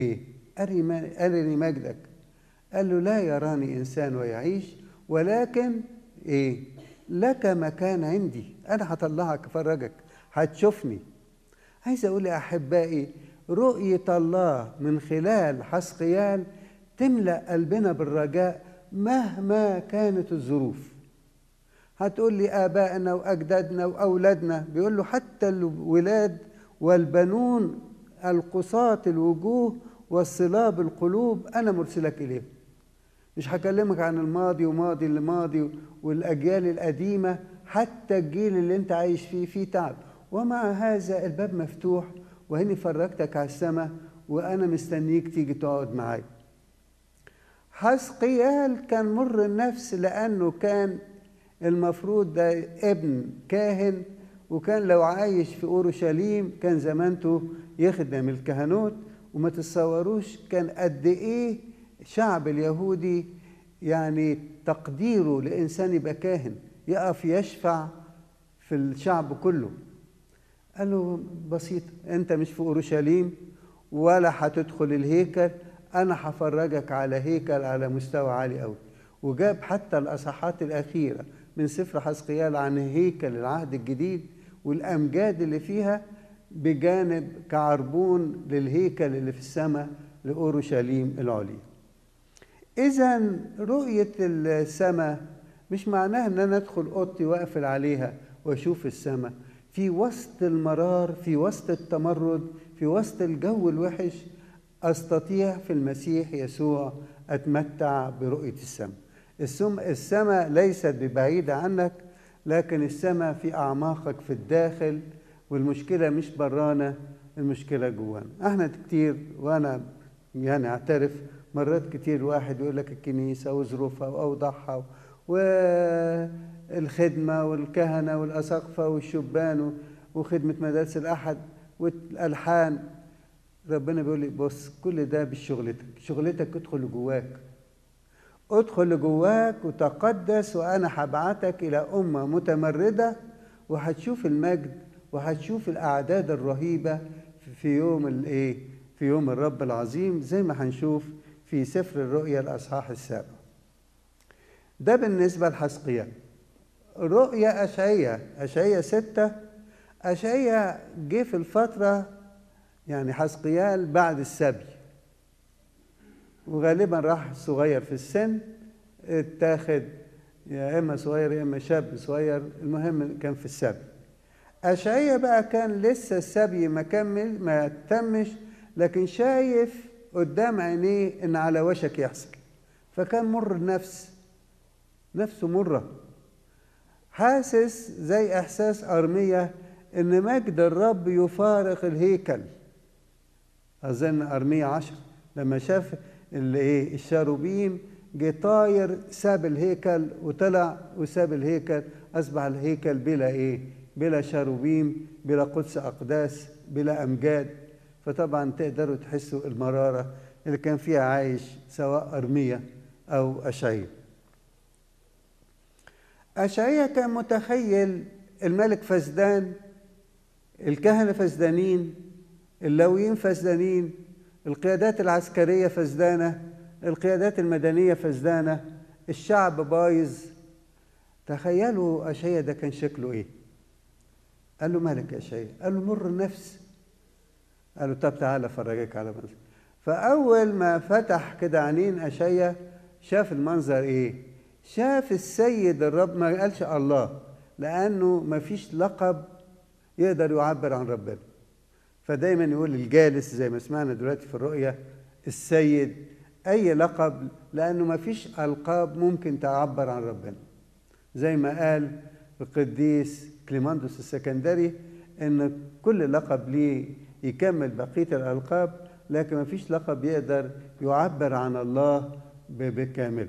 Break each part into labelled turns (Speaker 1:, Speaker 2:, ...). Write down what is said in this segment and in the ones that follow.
Speaker 1: إيه؟ أرني مجدك. قال له لا يراني إنسان ويعيش، ولكن إيه؟ لك مكان عندي، أنا هطلعك أفرجك، هتشوفني. عايز أقول يا أحبائي، رؤية الله من خلال حسقيال تملأ قلبنا بالرجاء مهما كانت الظروف. هتقول لي آبائنا وأجدادنا وأولادنا، بيقول له حتى الولاد والبنون القساة الوجوه والصلاب القلوب أنا مرسلك إليهم. مش هكلمك عن الماضي وماضي الماضي والأجيال القديمة، حتى الجيل اللي انت عايش فيه تعب، ومع هذا الباب مفتوح، وهني فرجتك على السماء وأنا مستنيك تيجي تقعد معايا. حسقيال كان مر النفس، لأنه كان المفروض ده ابن كاهن، وكان لو عايش في أورشليم كان زمانته يخدم الكهنوت. وما تتصوروش كان قد إيه شعب اليهودي يعني تقديره لإنسان يبقى كاهن يقف يشفع في الشعب كله. قال له بسيط، أنت مش في أورشليم ولا هتدخل الهيكل، أنا هفرجك على هيكل على مستوى عالي أوي. وجاب حتى الأصحاحات الأخيرة من سفر حسقيال عن هيكل العهد الجديد والأمجاد اللي فيها، بجانب كعربون للهيكل اللي في السماء لأورشليم العليا. إذن رؤية السماء مش معناها أن أنا أدخل أوضتي وأقفل عليها وأشوف السماء. في وسط المرار، في وسط التمرد، في وسط الجو الوحش، أستطيع في المسيح يسوع أتمتع برؤية السماء. السماء ليست ببعيدة عنك، لكن السماء في أعماقك في الداخل، والمشكلة مش برانا، المشكلة جوانا. احنا كتير، وأنا يعني أعترف مرات كتير الواحد يقول لك الكنيسة وظروفها وأوضاعها والخدمة والكهنة والأساقفة والشبان وخدمة مدارس الأحد والألحان. ربنا بيقول لي بص، كل ده بشغلتك، شغلتك ادخل لجواك، ادخل لجواك وتقدس، وأنا هبعتك إلى أمة متمردة، وهتشوف المجد وهتشوف الأعداد الرهيبة في يوم الإيه؟ في يوم الرب العظيم، زي ما هنشوف في سفر الرؤيا الأصحاح السابع. ده بالنسبة لحسقيال. رؤيا أشعية 6. أشعية جه في الفترة يعني حسقيال بعد السبي، وغالبا راح صغير في السن، اتاخد يا إما صغير يا إما شاب صغير، المهم كان في السبي. أشعية بقى كان لسه السبي ما تمش، لكن شايف قدام عينيه إن على وشك يحصل، فكان مر نفسه مرة، حاسس زي إحساس أرمية إن مجد الرب يفارق الهيكل. أظن أرمية 10 لما شاف الشاروبيم جه طاير، ساب الهيكل وطلع وساب الهيكل، أصبح الهيكل بلا شاروبيم، بلا قدس أقداس، بلا أمجاد. فطبعا تقدروا تحسوا المرارة اللي كان فيها عايش سواء أرمية أو أشعية. أشعية كان متخيل الملك فسدان، الكهنة فسدانين، اللاويين فسدانين، القيادات العسكرية فسدانة، القيادات المدنية فسدانة، الشعب بايظ. تخيلوا أشعية ده كان شكله إيه؟ قال له مالك يا أشعية؟ قال له مر النفس. قال له طب تعالى أفرجك على منظر. فأول ما فتح كده عينين أشعية شاف المنظر إيه؟ شاف السيد الرب، ما قالش الله، لأنه ما فيش لقب يقدر يعبر عن ربنا. فدايما يقول الجالس زي ما سمعنا دلوقتي في الرؤية السيد، أي لقب، لأنه ما فيش ألقاب ممكن تعبر عن ربنا. زي ما قال القديس كليماندوس السكندري إن كل لقب ليه يكمل بقية الألقاب، لكن ما فيش لقب يقدر يعبر عن الله بكامل.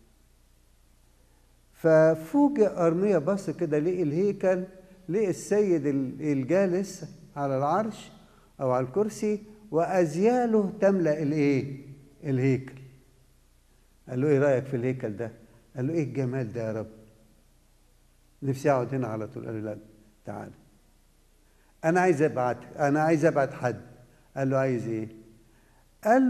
Speaker 1: ففوجئ أرميا بص كده لقي الهيكل، لقي السيد الجالس على العرش أو على الكرسي، وأزياله تملأ الهيكل. قال له إيه رأيك في الهيكل ده؟ قال له إيه الجمال ده يا رب، نفسي أقعد هنا على طول. قال له لا تعال، أنا عايز أبعت حد. قال له عايز إيه؟ قال